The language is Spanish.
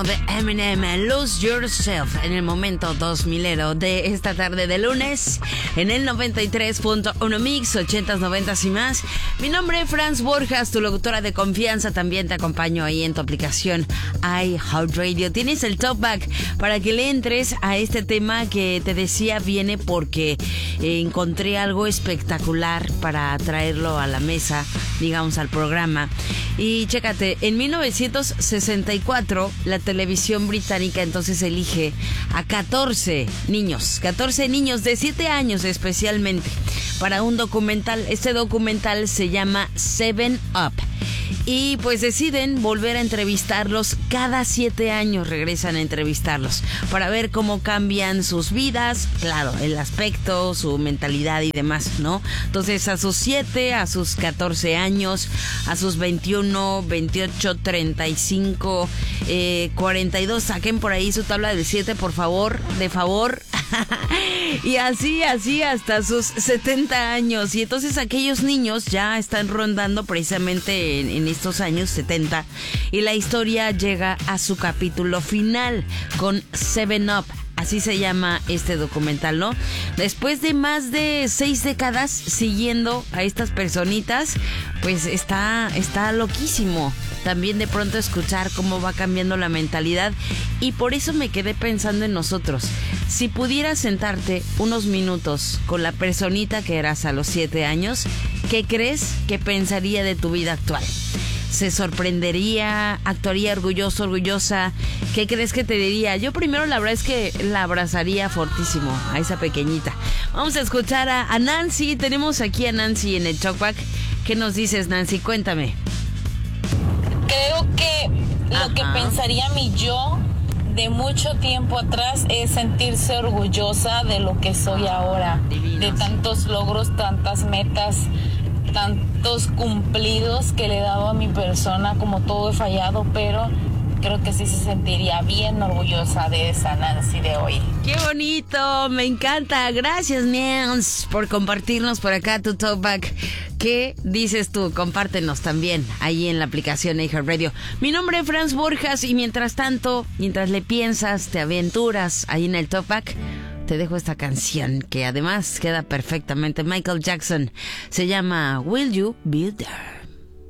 De Eminem, Lose Yourself, en el momento 2000 de esta tarde de lunes, en el 93.1 Mix, 80s, 90s y más. Mi nombre es Franz Borjas, tu locutora de confianza. También te acompaño ahí en tu aplicación iHeartRadio. Tienes el Talkback para que le entres a este tema que te decía viene porque encontré algo espectacular para traerlo a la mesa, digamos al programa. Y chécate, en 1964 la televisión británica entonces elige a 14 niños de 7 años especialmente para un documental. Este documental se llama 7 Up. Y pues deciden volver a entrevistarlos cada 7 años, regresan a entrevistarlos para ver cómo cambian sus vidas, claro, el aspecto, su mentalidad y demás, ¿no? Entonces a sus 7, a sus 14 años, a sus 21, 28, 35, 42, saquen por ahí su tabla del 7, por favor, de favor. Y así hasta sus 70 años. Y entonces aquellos niños ya están rondando precisamente en estos años 70. Y la historia llega a su capítulo final con 7 Up. Así se llama este documental, ¿no? Después de más de 6 décadas siguiendo a estas personitas, pues está loquísimo. También de pronto escuchar cómo va cambiando la mentalidad. Y por eso me quedé pensando en nosotros. Si pudieras sentarte unos minutos con la personita que eras a los 7 años, ¿qué crees que pensaría de tu vida actual? ¿Se sorprendería? ¿Actuaría orgulloso, orgullosa? ¿Qué crees que te diría? Yo primero la verdad es que la abrazaría fortísimo a esa pequeñita. Vamos a escuchar a Nancy. Tenemos aquí a Nancy en el Talkback. ¿Qué nos dices, Nancy? Cuéntame. Creo que lo que pensaría mi yo de mucho tiempo atrás es sentirse orgullosa de lo que soy ahora. Divinos. De tantos logros, tantas metas, tantos cumplidos que le he dado a mi persona, como todo he fallado, pero creo que sí se sentiría bien orgullosa de esa Nancy de hoy. ¡Qué bonito! Me encanta. Gracias, Nancy, por compartirnos por acá tu Talkback. ¿Qué dices tú? Compártenos también ahí en la aplicación iHeartRadio. Mi nombre es Franz Borjas y mientras tanto, mientras le piensas, te aventuras ahí en el Talkback, te dejo esta canción que además queda perfectamente. Michael Jackson. Se llama Will You Be There?